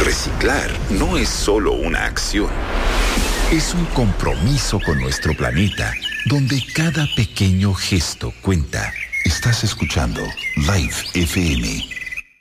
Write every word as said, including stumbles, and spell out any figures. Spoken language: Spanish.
Reciclar no es solo una acción. Es un compromiso con nuestro planeta, donde cada pequeño gesto cuenta. Estás escuchando Live F M